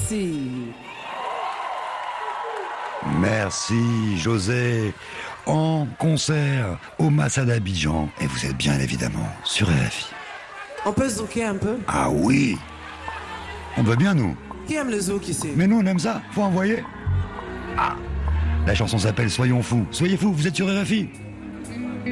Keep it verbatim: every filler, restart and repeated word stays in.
Merci. Merci, José. En concert au Massa d'Abidjan. Et vous êtes bien évidemment sur R F I. On peut zouker un peu? Ah oui. On veut bien, nous. Qui aime le zouk ici? Mais nous, on aime ça. Faut envoyer. Ah. La chanson s'appelle Soyons fous. Soyez fous, vous êtes sur R F I.